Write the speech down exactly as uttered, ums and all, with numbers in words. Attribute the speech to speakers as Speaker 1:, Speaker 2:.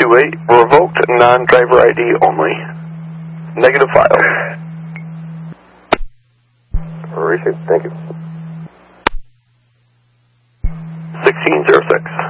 Speaker 1: two eight, revoked non-driver I D only. Negative file.
Speaker 2: Received, thank you.
Speaker 1: sixteen zero six.